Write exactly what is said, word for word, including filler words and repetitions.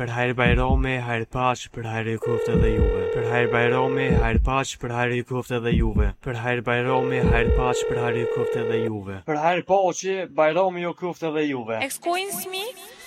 Për hajrë Bajrami, hajrë paqë, për hajrë i koftë edhe juve. Për hajrë Bajrami, hajrë paqë, për hajrë i koftë edhe juve. Për hajrë Bajrami, hajrë paqë, për hajrë i koftë edhe juve. Për hajrë paqë, Bajrami ju koftë edhe juve. Excuse me?